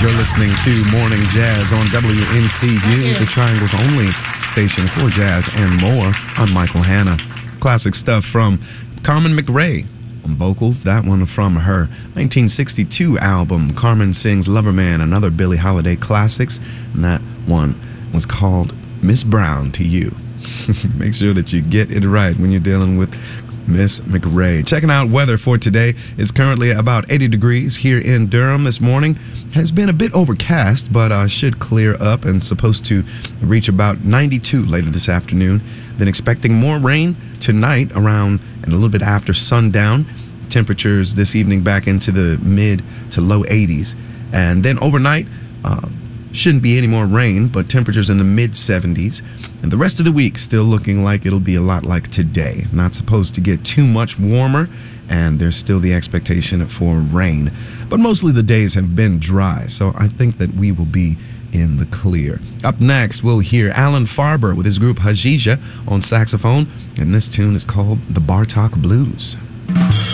You're listening to Morning Jazz on WNCU, the Triangle's only station for jazz and more. I'm Michael Hanna. Classic stuff from Carmen McRae on vocals. That one from her 1962 album, Carmen Sings Lover Man, and other Billie Holiday classics. And that one was called Miss Brown to You. Make sure that you get it right when you're dealing with Miss McRae. Checking out weather for today. Is currently about 80 degrees here in Durham. This morning has been a bit overcast, but should clear up and supposed to reach about 92 later this afternoon. Then expecting more rain tonight around and a little bit after sundown. Temperatures this evening back into the mid to low 80s. And then overnight, shouldn't be any more rain, but temperatures in the mid 70s. And the rest of the week still looking like it'll be a lot like today. Not supposed to get too much warmer, and there's still the expectation for rain. But mostly the days have been dry, so I think that we will be in the clear. Up next, we'll hear Alan Farber with his group Hajija on saxophone, and this tune is called The Bartok Blues.